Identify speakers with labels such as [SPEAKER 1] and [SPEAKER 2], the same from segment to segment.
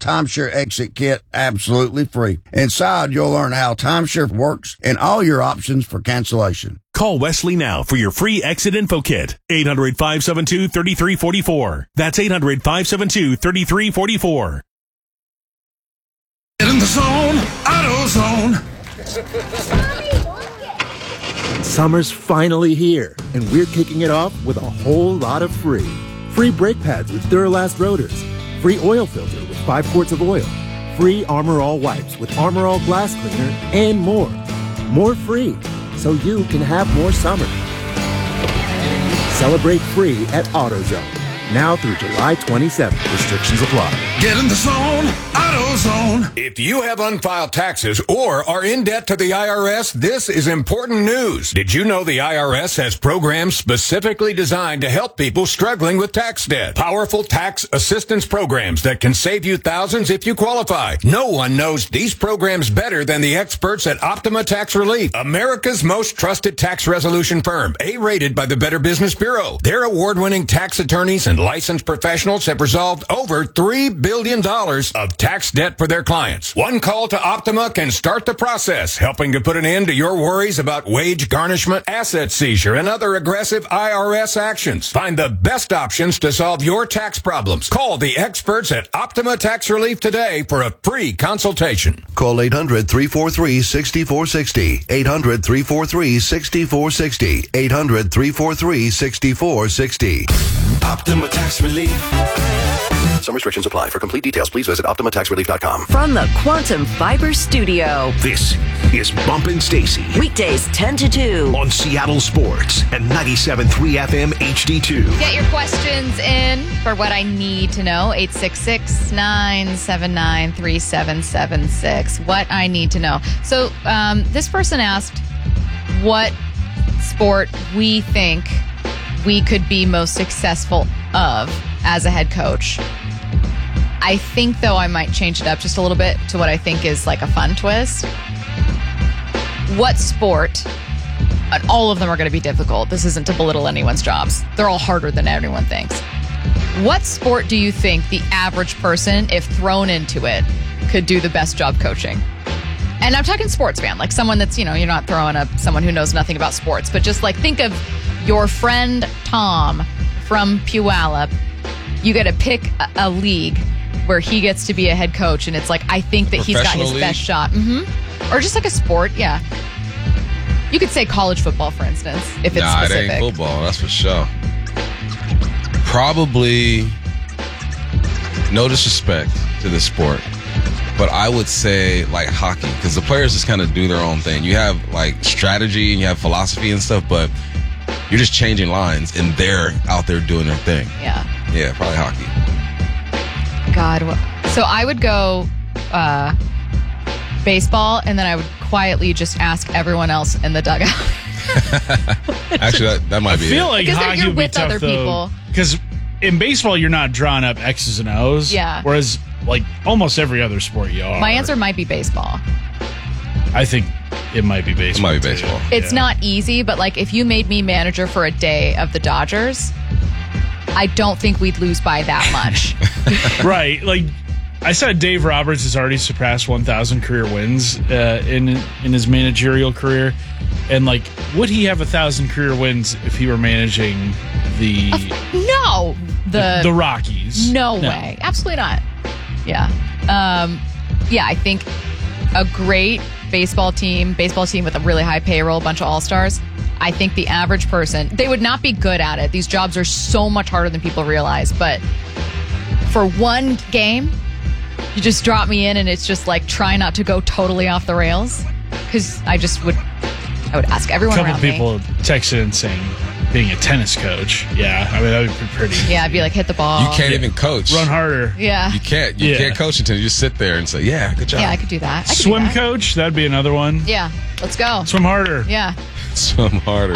[SPEAKER 1] Timeshare Exit Kit absolutely free. Inside, you'll learn how Timeshare works and all your options for cancellation.
[SPEAKER 2] Call Wesley now for your free exit info kit. 800-572-3344. That's 800-572-3344.
[SPEAKER 3] Get in the zone, AutoZone.
[SPEAKER 4] Summer's finally here, and we're kicking it off with a whole lot of free. Free brake pads with Duralast rotors. Free oil filter with 5 quarts of oil. Free Armor All wipes with Armor All glass cleaner, and more. More free, so you can have more summer. Celebrate free at AutoZone. Now through July 27th. Restrictions apply.
[SPEAKER 3] Get in the zone, AutoZone.
[SPEAKER 5] If you have unfiled taxes or are in debt to the IRS, this is important news. Did you know the IRS has programs specifically designed to help people struggling with tax debt? Powerful tax assistance programs that can save you thousands if you qualify. No one knows these programs better than the experts at Optima Tax Relief, America's most trusted tax resolution firm, A-rated by the Better Business Bureau. Their award-winning tax attorneys and licensed professionals have resolved over $3 billion of tax debt for their clients. One call to Optima can start the process, helping to put an end to your worries about wage garnishment, asset seizure, and other aggressive IRS actions. Find the best options to solve your tax problems. Call the experts at Optima Tax Relief today for a free consultation.
[SPEAKER 6] Call 800-343-6460. 800-343-6460. 800-343-6460.
[SPEAKER 3] Optima Tax Relief.
[SPEAKER 6] Some restrictions apply. For complete details, please visit OptimaTaxRelief.com.
[SPEAKER 7] From the Quantum Fiber Studio.
[SPEAKER 8] This is Bumpin' Stacy.
[SPEAKER 7] Weekdays 10 to 2.
[SPEAKER 8] On Seattle Sports and 97.3 FM HD2.
[SPEAKER 9] Get your questions in for what I need to know. 866-979-3776. What I need to know. So this person asked what sport we think we could be most successful of as a head coach. I think, though, I might change it up just a little bit to what I think is like a fun twist. What sport, and all of them are going to be difficult. This isn't to belittle anyone's jobs. They're all harder than everyone thinks. What sport do you think the average person, if thrown into it, could do the best job coaching? And I'm talking sports fan, like someone that's, you're not throwing up someone who knows nothing about sports, but just like think of your friend Tom from Puyallup. You get to pick a league where he gets to be a head coach, and it's like, I think that he's got his best shot. Or just like a sport, yeah. You could say college football, for instance, if it's specific.
[SPEAKER 10] It ain't football, that's for sure. Probably, no disrespect to this sport, but I would say like hockey, because the players just kind of do their own thing. You have like strategy and you have philosophy and stuff, but you're just changing lines, and they're out there doing their thing.
[SPEAKER 9] Yeah.
[SPEAKER 10] Yeah, probably hockey.
[SPEAKER 9] God. So I would go baseball, and then I would quietly just ask everyone else in the dugout.
[SPEAKER 10] Actually, that might be
[SPEAKER 11] I feel like
[SPEAKER 9] because
[SPEAKER 11] hockey
[SPEAKER 9] you're
[SPEAKER 11] would be
[SPEAKER 9] with
[SPEAKER 11] tough,
[SPEAKER 9] other people.
[SPEAKER 11] Because in baseball, you're not drawing up X's and O's.
[SPEAKER 9] Yeah.
[SPEAKER 11] Whereas, like, almost every other sport you are.
[SPEAKER 9] My answer might be baseball.
[SPEAKER 11] I think it might be baseball.
[SPEAKER 10] It might be baseball.
[SPEAKER 9] It's not easy, but like if you made me manager for a day of the Dodgers, I don't think we'd lose by that much.
[SPEAKER 11] Right. Like I said, Dave Roberts has already surpassed 1,000 career wins in his managerial career. And like, would he have 1,000 career wins if he were managing the
[SPEAKER 9] the
[SPEAKER 11] Rockies?
[SPEAKER 9] No way. Absolutely not. Yeah. I think a great baseball team with a really high payroll, a bunch of all-stars. I think the average person, they would not be good at it. These jobs are so much harder than people realize. But for one game, you just drop me in and it's just like try not to go totally off the rails. Because I would ask everyone around me.
[SPEAKER 11] A couple people texted in saying being a tennis coach. Yeah, I mean, that would be pretty.
[SPEAKER 9] Yeah, I'd be like, hit the ball.
[SPEAKER 10] You can't even coach.
[SPEAKER 11] Run harder.
[SPEAKER 9] Yeah.
[SPEAKER 10] You can't coach until you just sit there and say, yeah, good job.
[SPEAKER 9] Yeah, I could do that.
[SPEAKER 11] Swim coach, that'd be another one.
[SPEAKER 9] Yeah, let's go.
[SPEAKER 11] Swim harder.
[SPEAKER 9] Yeah.
[SPEAKER 10] Swim harder.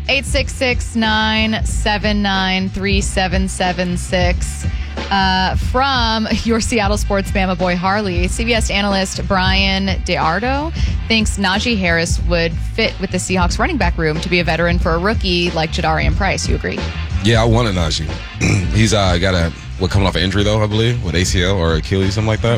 [SPEAKER 9] 866-979-3776. From your Seattle sports Bama boy Harley, CBS analyst Brian DeArdo thinks Najee Harris would fit with the Seahawks running back room to be a veteran for a rookie like Jadarian Price. You agree?
[SPEAKER 10] Yeah, I wanted Najee. He's got coming off an injury, though, I believe, with ACL or Achilles, something like that.